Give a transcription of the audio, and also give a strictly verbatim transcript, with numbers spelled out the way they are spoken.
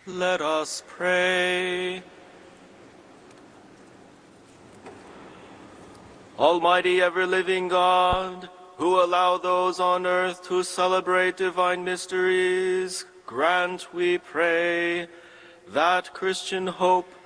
Let us pray. Almighty ever-living God, who allow those on earth to celebrate divine mysteries, grant, we pray, that Christian hope